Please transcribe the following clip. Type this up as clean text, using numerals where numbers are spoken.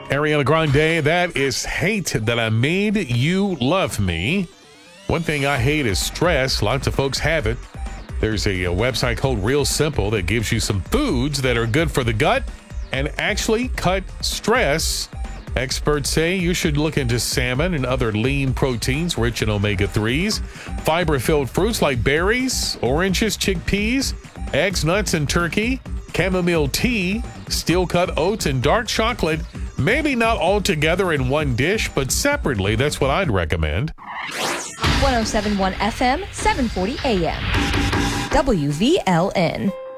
Ariana Grande, that is Hate That I Made You Love Me. One thing I hate is stress. Lots of folks have it. There's a website called Real Simple that gives you some foods that are good for the gut and actually cut stress. Experts say you should look into salmon and other lean proteins rich in omega-3s, fiber-filled fruits like berries, oranges, chickpeas, eggs, nuts, and turkey, chamomile tea, steel-cut oats, and dark chocolate. Maybe not all together in one dish, but separately. That's what I'd recommend. 107.1 FM, 740 AM. WVLN.